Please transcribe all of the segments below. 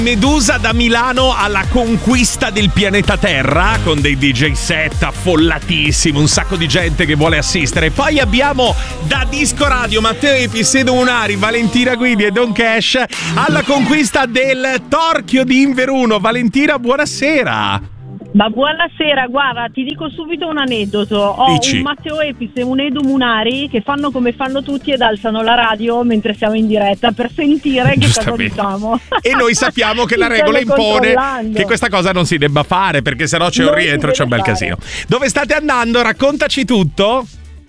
Medusa da Milano alla conquista del pianeta Terra con dei DJ set affollatissimi, un sacco di gente che vuole assistere. Poi abbiamo da Disco Radio Matteo Epi, Sedo Munari, Valentina Guidi e Don Cash alla conquista del Torchio di Inveruno. Valentina, buonasera. Ma buonasera, guarda, ti dico subito un aneddoto. Ho Dici. un Matteo Epis e un Edo Munari che fanno come fanno tutti ed alzano la radio mentre siamo in diretta per sentire che cosa diciamo. E noi sappiamo che la regola impone che questa cosa non si debba fare, perché sennò c'è un rientro, c'è un bel casino. Dove state andando? Raccontaci tutto.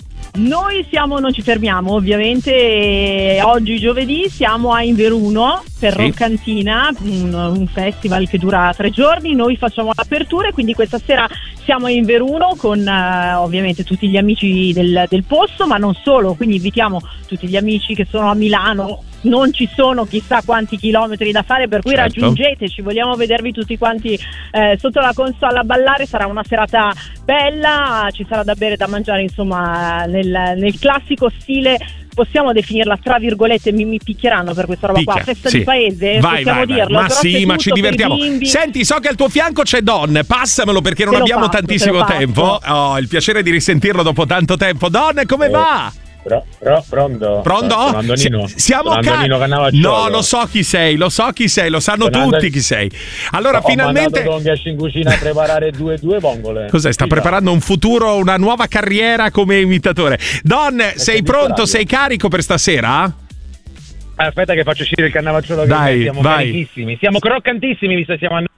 Noi non ci fermiamo ovviamente, oggi giovedì siamo a Inveruno per Roccantina, un festival che dura 3 giorni, noi facciamo l'apertura e quindi questa sera siamo a Inveruno con ovviamente tutti gli amici del posto, ma non solo, quindi invitiamo tutti gli amici che sono a Milano. Non ci sono chissà quanti chilometri da fare, per cui raggiungeteci, vogliamo vedervi tutti quanti sotto la console a ballare. Sarà una serata bella, ci sarà da bere, da mangiare, insomma nel classico stile, possiamo definirla tra virgolette, mi picchieranno per questa roba qua, festa di paese, possiamo dirlo. Ma sì, ma ci divertiamo. Senti, so che al tuo fianco c'è Don, passamelo perché non abbiamo tantissimo tempo. Ho il piacere di risentirlo dopo tanto tempo. Don, come va? Pronto? Sono Andonino. Siamo Andonino Cannavacciolo. No, lo so chi sei, lo sanno tutti chi sei. Allora, finalmente ho mandato Don Cash in cucina a preparare due vongole. Cos'è? Sta preparando un futuro, una nuova carriera come imitatore. Don, sei pronto? Sei carico per stasera? Aspetta che faccio uscire il Cannavacciolo. Dai, siamo vai. Carichissimi. Siamo croccantissimi, visto che siamo a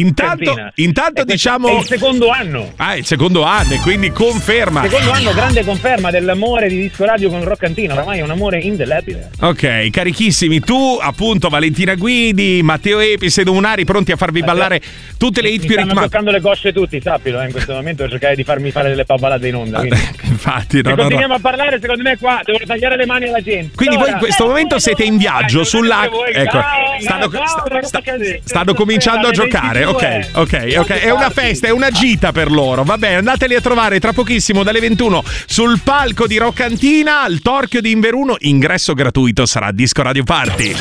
Intanto diciamo è il secondo anno. Il secondo anno, e quindi conferma. Secondo anno, grande conferma dell'amore di Disco Radio con Roccantina. Oramai è un amore indelebile. Ok, carichissimi. Tu, appunto, Valentina Guidi, Matteo Epi, Sedo Munari, pronti a farvi ballare tutte le hit più ritmate. Stanno toccando le cosce tutti, sappilo, in questo momento, per cercare di farmi fare delle pavvalate in onda. Infatti, se continuiamo a parlare, secondo me qua devo tagliare le mani alla gente. Quindi voi in questo momento siete in viaggio sulla. Ecco, stanno cominciando a giocare. Ok, è una festa, è una gita per loro. Va bene, andateli a trovare tra pochissimo dalle 21 sul palco di Roccantina al Torchio di Inveruno. Ingresso gratuito, sarà Disco Radio Party.